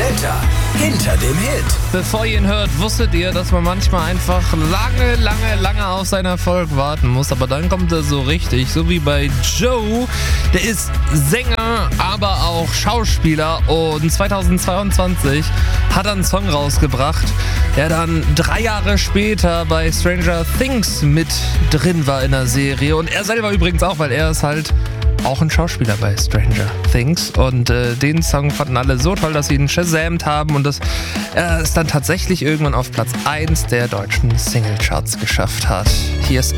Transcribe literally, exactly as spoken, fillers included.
Später, hinter dem Hit. Bevor ihr ihn hört, wusstet ihr, dass man manchmal einfach lange, lange, lange auf seinen Erfolg warten muss, aber dann kommt er so richtig, so wie bei Joe. Der ist Sänger, aber auch Schauspieler und zweitausendzweiundzwanzig hat er einen Song rausgebracht, der dann drei Jahre später bei Stranger Things mit drin war in der Serie und er selber übrigens auch, weil er ist halt auch ein Schauspieler bei Stranger Things und äh, den Song fanden alle so toll, dass sie ihn shazamt haben und das äh, es dann tatsächlich irgendwann auf Platz eins der deutschen Singlecharts geschafft hat. Hier ist